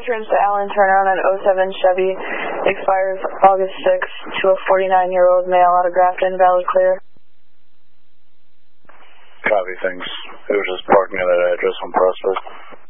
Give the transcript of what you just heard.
Insurance to Alan Turner on an 07 Chevy, expires August 6th, to a 49-year-old male, autographed and valid clear. Copy, thanks. It was just parking at that address on Prospect.